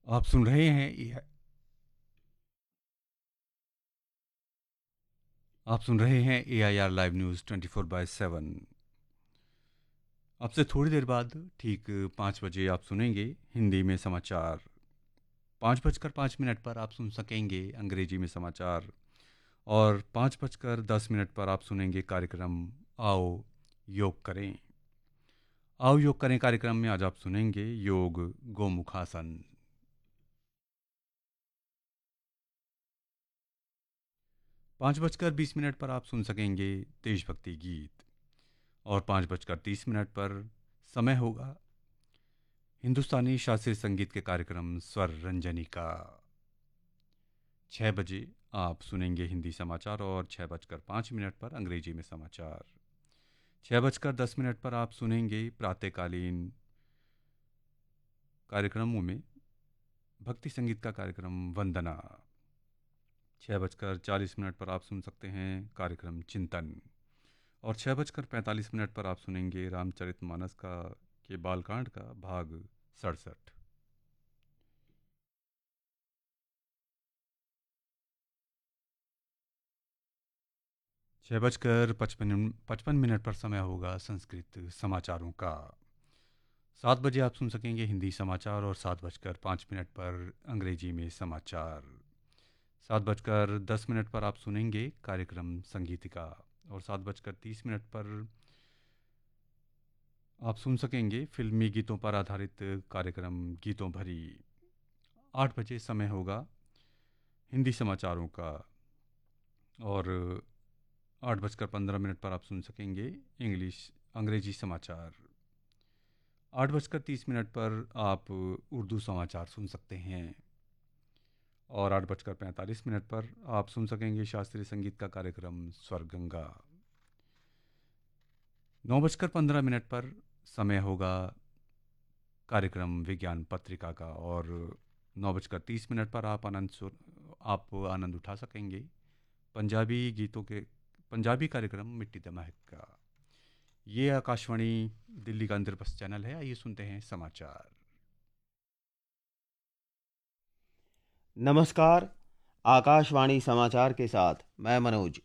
आप सुन रहे हैं AIR लाइव न्यूज़ 24/7। आपसे थोड़ी देर बाद ठीक 5 बजे आप सुनेंगे हिंदी में समाचार। 5:05 पर आप सुन सकेंगे अंग्रेजी में समाचार। और 5:10 पर आप सुनेंगे कार्यक्रम आओ योग करें। आओ योग करें कार्यक्रम में आज आप सुनेंगे योग गोमुखासन। 5:20 पर आप सुन सकेंगे देशभक्ति गीत। और 5:30 पर समय होगा हिंदुस्तानी शास्त्रीय संगीत के कार्यक्रम स्वर रंजनी का। 6 बजे आप सुनेंगे हिंदी समाचार और 6:05 पर अंग्रेजी में समाचार। 6:10 पर आप सुनेंगे प्रातःकालीन कार्यक्रमों में भक्ति संगीत का कार्यक्रम वंदना। 6:40 पर आप सुन सकते हैं कार्यक्रम चिंतन। और 6:45 पर आप सुनेंगे रामचरितमानस का के बालकांड का भाग 67। 6:55 पर समय होगा संस्कृत समाचारों का। 7 बजे आप सुन सकेंगे हिंदी समाचार और 7:05 पर अंग्रेजी में समाचार। 7:10 पर आप सुनेंगे कार्यक्रम संगीतिका। और 7:30 पर आप सुन सकेंगे फिल्मी गीतों पर आधारित कार्यक्रम गीतों भरी। 8 बजे समय होगा हिंदी समाचारों का। और 8:15 पर आप सुन सकेंगे अंग्रेजी समाचार। 8:30 पर आप उर्दू समाचार सुन सकते हैं। और 8:45 पर आप सुन सकेंगे शास्त्रीय संगीत का कार्यक्रम स्वरगंगा। 9:15 पर समय होगा कार्यक्रम विज्ञान पत्रिका का। और 9:30 पर आप आनंद उठा सकेंगे पंजाबी कार्यक्रम मिट्टी द महक का। ये आकाशवाणी दिल्ली का इंद्रप्रस्थ चैनल है। आइए सुनते हैं समाचार। नमस्कार। आकाशवाणी समाचार के साथ मैं मनोज।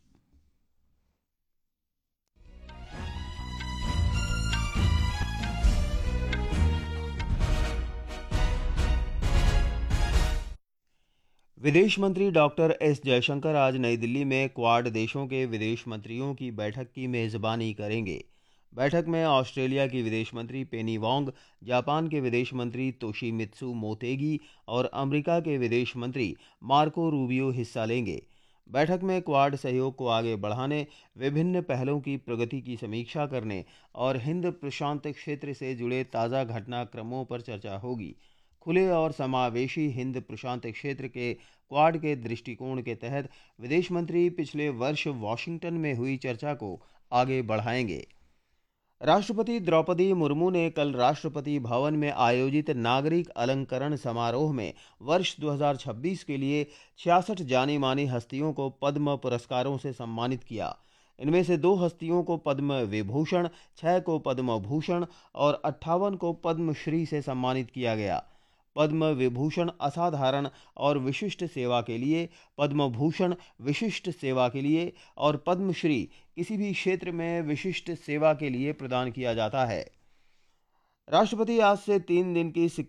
विदेश मंत्री डॉक्टर एस जयशंकर आज नई दिल्ली में क्वाड देशों के विदेश मंत्रियों की बैठक की मेज़बानी करेंगे। बैठक में ऑस्ट्रेलिया की विदेश मंत्री पेनी वांग, जापान के विदेश मंत्री तोशिमित्सु मोतेगी और अमेरिका के विदेश मंत्री मार्को रूबियो हिस्सा लेंगे। बैठक में क्वाड सहयोग को आगे बढ़ाने, विभिन्न पहलों की प्रगति की समीक्षा करने और हिंद प्रशांत क्षेत्र से जुड़े ताज़ा घटनाक्रमों पर चर्चा होगी। खुले और समावेशी हिंद प्रशांत क्षेत्र के क्वाड के दृष्टिकोण के तहत विदेश मंत्री पिछले वर्ष वॉशिंगटन में हुई चर्चा को आगे बढ़ाएंगे। राष्ट्रपति द्रौपदी मुर्मू ने कल राष्ट्रपति भवन में आयोजित नागरिक अलंकरण समारोह में वर्ष 2026 के लिए 66 जानी मानी हस्तियों को पद्म पुरस्कारों से सम्मानित किया। इनमें से 2 हस्तियों को पद्म विभूषण, 6 को पद्म भूषण और 58 को पद्मश्री से सम्मानित किया गया। पद्म विभूषण असाधारण और विशिष्ट सेवा के लिए, पद्म भूषण विशिष्ट सेवा के लिए और पद्मश्री किसी भी क्षेत्र में विशिष्ट सेवा के लिए प्रदान किया जाता है। राष्ट्रपति आज से 3 दिन की